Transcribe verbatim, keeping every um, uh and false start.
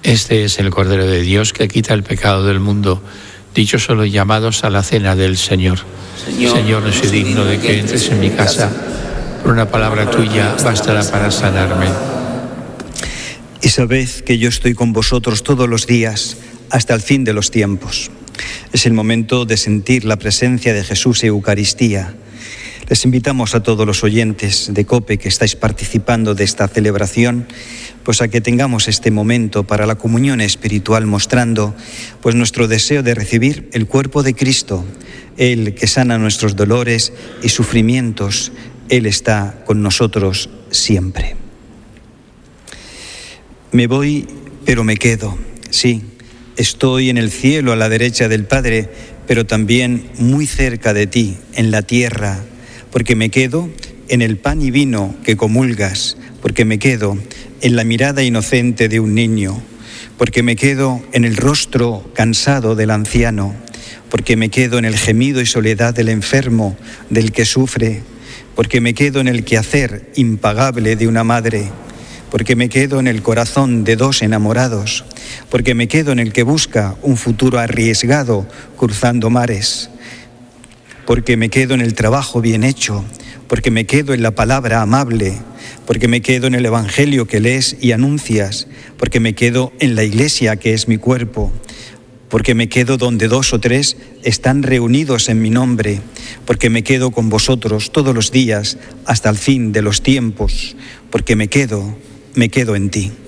Este es el Cordero de Dios que quita el pecado del mundo. Dichosos los llamados a la cena del Señor. Señor, Señor, no soy digno de que entres en mi casa. Por una palabra tuya bastará para sanarme. Y sabed que yo estoy con vosotros todos los días hasta el fin de los tiempos. Es el momento de sentir la presencia de Jesús en Eucaristía. Les invitamos a todos los oyentes de COPE que estáis participando de esta celebración, pues a que tengamos este momento para la comunión espiritual, mostrando pues nuestro deseo de recibir el cuerpo de Cristo, Él que sana nuestros dolores y sufrimientos. Él está con nosotros siempre. Me voy, pero me quedo. Sí, estoy en el cielo a la derecha del Padre, pero también muy cerca de ti, en la tierra, porque me quedo en el pan y vino que comulgas, porque me quedo en la mirada inocente de un niño, porque me quedo en el rostro cansado del anciano, porque me quedo en el gemido y soledad del enfermo, del que sufre, porque me quedo en el quehacer impagable de una madre, porque me quedo en el corazón de dos enamorados, porque me quedo en el que busca un futuro arriesgado cruzando mares, porque me quedo en el trabajo bien hecho, porque me quedo en la palabra amable, porque me quedo en el Evangelio que lees y anuncias, porque me quedo en la Iglesia que es mi cuerpo, porque me quedo donde dos o tres están reunidos en mi nombre, porque me quedo con vosotros todos los días hasta el fin de los tiempos, porque me quedo, me quedo en ti.